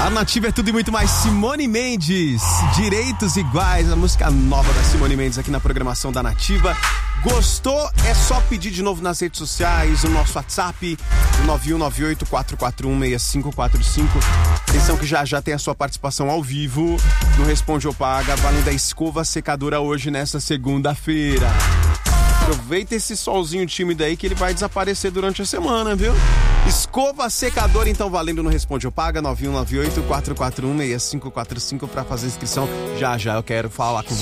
A Nativa é tudo e muito mais. Simone Mendes, Direitos Iguais, a música nova da Simone Mendes aqui na programação da Nativa. Gostou? É só pedir de novo nas redes sociais, o nosso WhatsApp, 9198-441-6545. Atenção que já tem a sua participação ao vivo no Responde ou Paga, valendo a escova secadora hoje nesta segunda-feira. Aproveita esse solzinho tímido aí que ele vai desaparecer durante a semana, viu? Escova secadora, então, valendo no Responde ou Paga, 9198-441-6545 para fazer inscrição. Já eu quero falar com você.